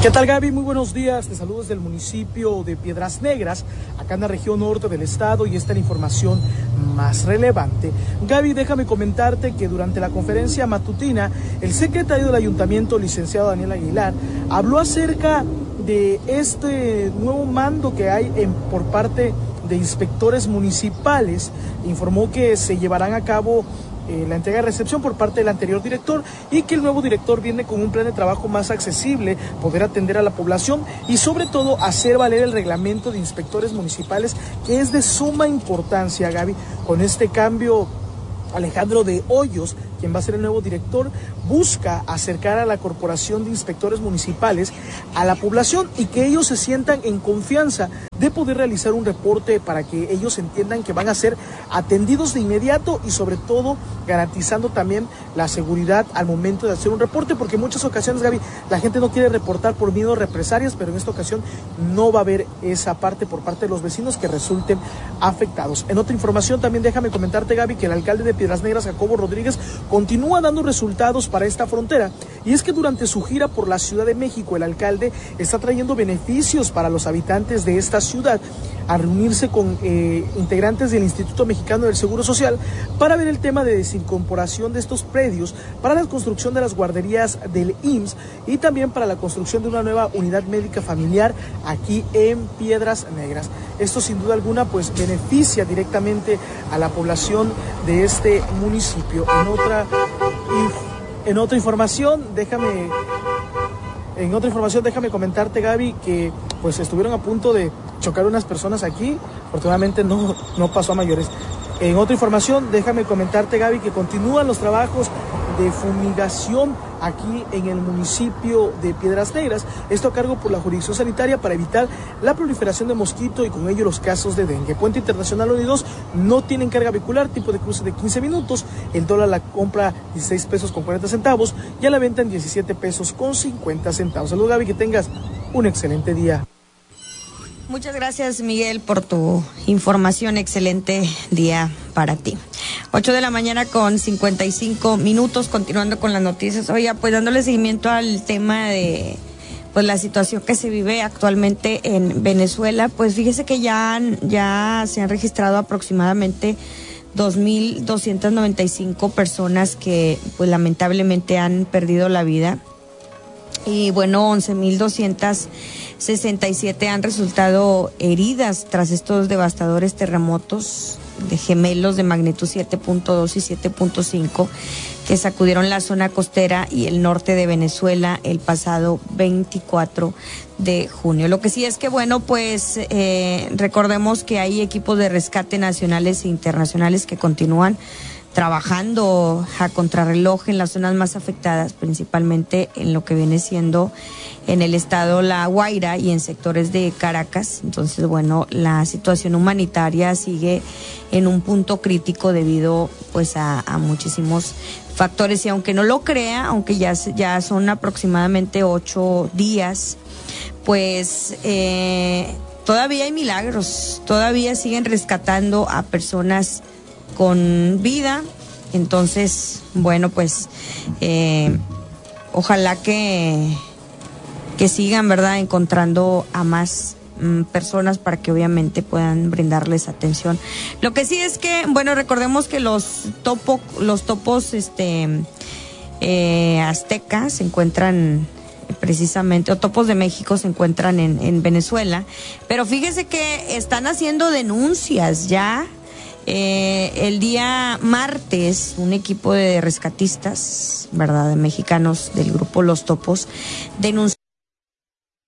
¿Qué tal, Gaby? Muy buenos días, te saludo desde el municipio de Piedras Negras, acá en la región norte del estado, y esta es la información más relevante. Gaby, déjame comentarte que durante la conferencia matutina, el secretario del ayuntamiento, licenciado Daniel Aguilar, habló acerca de este nuevo mando que hay por parte de inspectores municipales. Informó que se llevarán a cabo la entrega de recepción por parte del anterior director y que el nuevo director viene con un plan de trabajo más accesible, poder atender a la población y sobre todo hacer valer el reglamento de inspectores municipales, que es de suma importancia, Gaby. Con este cambio, Alejandro de Hoyos, quien va a ser el nuevo director, busca acercar a la corporación de inspectores municipales a la población y que ellos se sientan en confianza de poder realizar un reporte para que ellos entiendan que van a ser atendidos de inmediato y sobre todo garantizando también la seguridad al momento de hacer un reporte, porque en muchas ocasiones, Gaby, la gente no quiere reportar por miedo a represalias, pero en esta ocasión no va a haber esa parte por parte de los vecinos que resulten afectados. En otra información también déjame comentarte, Gaby, que el alcalde de Piedras Negras, Jacobo Rodríguez, continúa dando resultados para esta frontera, y es que durante su gira por la Ciudad de México, el alcalde está trayendo beneficios para los habitantes de esta ciudad, a reunirse con integrantes del Instituto Mexicano del Seguro Social para ver el tema de desincorporación de estos predios, para la construcción de las guarderías del IMSS y también para la construcción de una nueva unidad médica familiar aquí en Piedras Negras. Esto sin duda alguna pues beneficia directamente a la población de este municipio. En otra información, déjame comentarte, Gaby, que pues estuvieron a punto de chocar unas personas aquí. Afortunadamente no pasó a mayores. En otra información, déjame comentarte, Gaby, que continúan los trabajos de fumigación aquí en el municipio de Piedras Negras, esto a cargo por la jurisdicción sanitaria para evitar la proliferación de mosquito y con ello los casos de dengue. Puente Internacional 1 y 2 no tienen carga vehicular, tipo de cruce de 15 minutos, el dólar la compra 16 pesos con 40 centavos y a la venta en 17 pesos con 50 centavos. Saludos, Gaby, que tengas un excelente día. Muchas gracias, Miguel, por tu información. Excelente día para ti. 8:55 a.m, continuando con las noticias. Oiga, pues dándole seguimiento al tema de pues la situación que se vive actualmente en Venezuela, pues fíjese que ya se han registrado aproximadamente 2,295 personas que pues lamentablemente han perdido la vida. Y bueno, 11,267 han resultado heridas tras estos devastadores terremotos de gemelos de magnitud 7.2 y 7.5 que sacudieron la zona costera y el norte de Venezuela el pasado 24 de junio. Lo que sí es que, bueno, pues recordemos que hay equipos de rescate nacionales e internacionales que continúan trabajando a contrarreloj en las zonas más afectadas, principalmente en lo que viene siendo en el estado La Guaira y en sectores de Caracas. Entonces, bueno, la situación humanitaria sigue en un punto crítico debido pues a muchísimos factores, y aunque no lo crea, aunque ya son aproximadamente 8 días, pues todavía hay milagros, todavía siguen rescatando a personas con vida. Entonces, bueno, pues ojalá que sigan, ¿verdad?, encontrando a más personas para que obviamente puedan brindarles atención. Lo que sí es que, bueno, recordemos que los topos aztecas se encuentran precisamente, o topos de México se encuentran en Venezuela, pero fíjese que están haciendo denuncias ya. El día martes, un equipo de rescatistas, ¿verdad?, de mexicanos del grupo Los Topos, denunció